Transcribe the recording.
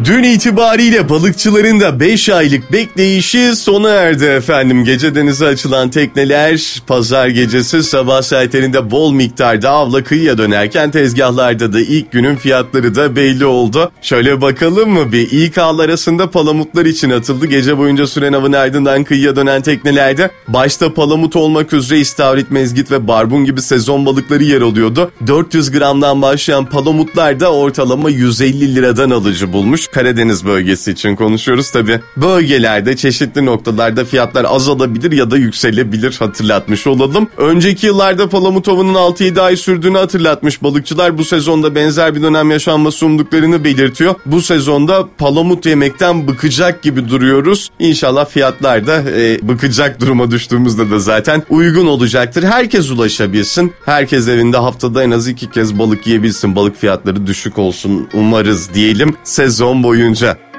Dün itibariyle balıkçıların da 5 aylık bekleyişi sona erdi efendim. Gece denize açılan tekneler pazar gecesi sabah saatlerinde bol miktarda avla kıyıya dönerken tezgahlarda da ilk günün fiyatları da belli oldu. Şöyle bakalım mı bir ilk av arasında palamutlar için atıldı. Gece boyunca süren avın ardından kıyıya dönen teknelerde başta palamut olmak üzere istavrit, mezgit ve barbun gibi sezon balıkları yer alıyordu. 400 gramdan başlayan palamutlar da ortalama 150 liradan alıcı bulmuş. Karadeniz bölgesi için konuşuyoruz tabi. Bölgelerde çeşitli noktalarda fiyatlar azalabilir ya da yükselebilir, hatırlatmış olalım. Önceki yıllarda palamut avının 6-7 ay sürdüğünü hatırlatmış balıkçılar. Bu sezonda benzer bir dönem yaşanması umduklarını belirtiyor. Bu sezonda palamut yemekten bıkacak gibi duruyoruz. İnşallah fiyatlar da bıkacak duruma düştüğümüzde de zaten uygun olacaktır. Herkes ulaşabilsin. Herkes evinde haftada en az 2 kez balık yiyebilsin. Balık fiyatları düşük olsun umarız diyelim sezon boyunca.